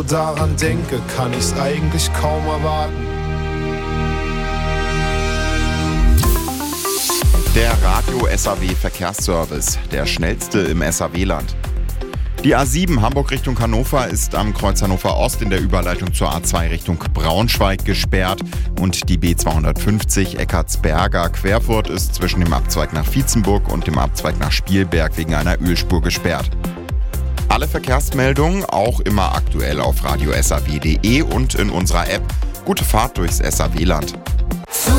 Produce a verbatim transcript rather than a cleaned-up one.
Daran denke, kann ich's eigentlich kaum erwarten. Der Radio-S A W-Verkehrsservice, der schnellste im S A W-Land. Die A sieben Hamburg Richtung Hannover ist am Kreuz Hannover Ost in der Überleitung zur A zwei Richtung Braunschweig gesperrt und die B zweihundertfünfzig Eckartsberger Querfurt ist zwischen dem Abzweig nach Vietzenburg und dem Abzweig nach Spielberg wegen einer Ölspur gesperrt. Alle Verkehrsmeldungen auch immer aktuell auf radio s a w punkt d e und in unserer App. Gute Fahrt durchs S A W-Land.